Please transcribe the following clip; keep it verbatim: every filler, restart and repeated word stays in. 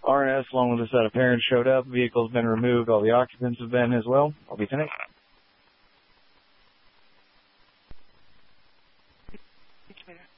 R N S, along with a set of parents, showed up. The vehicle's been removed. All the occupants have been as well. I'll be ten eight. Thank you, Peter.